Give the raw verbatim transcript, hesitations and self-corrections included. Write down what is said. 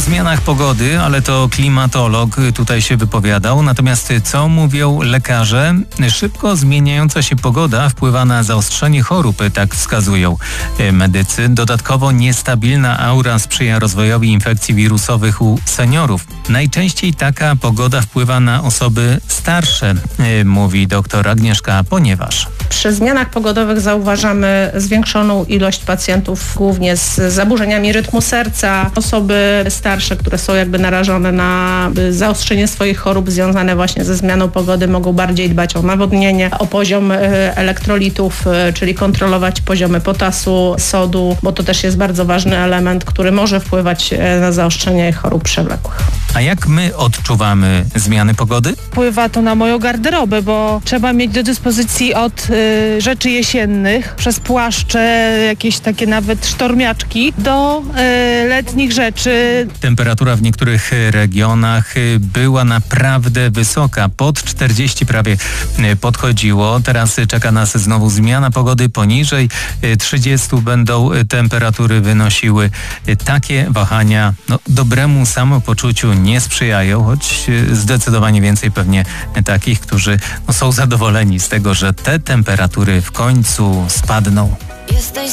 zmianach pogody, ale to klimatolog tutaj się wypowiadał. Natomiast co mówią lekarze? Szybko zmieniająca się pogoda wpływa na zaostrzenie chorób, tak wskazują medycy. Dodatkowo niestabilna aura sprzyja rozwojowi infekcji wirusowych u seniorów. Najczęściej taka pogoda wpływa na osoby starsze, mówi dr Agnieszka Ponieważ. Przy zmianach pogodowych zauważamy zwiększoną ilość pacjentów głównie z zaburzeniami rytmu serca. Osoby starsze, które są jakby narażone na zaostrzenie swoich chorób związane właśnie ze zmianą pogody, mogą bardziej dbać o nawodnienie, o poziom elektrolitów, czyli kontrolować poziomy potasu, sodu, bo to też jest bardzo ważny element, który może wpływać na zaostrzenie chorób przewlekłych. A jak my odczuwamy zmiany pogody? Wpływa to na moją garderobę, bo trzeba mieć do dyspozycji od y, rzeczy jesiennych, przez płaszcze, jakieś takie nawet sztormiaczki, do y, letnich rzeczy. Temperatura w niektórych regionach była naprawdę wysoka, pod czterdzieści prawie podchodziło. Teraz czeka nas znowu zmiana pogody, poniżej trzydziestu będą temperatury wynosiły. Takie wahania no, dobremu samopoczuciu nie sprzyjają, choć zdecydowanie więcej pewnie takich, którzy no, są zadowoleni z tego, że te temperatury w końcu spadną. Jesteś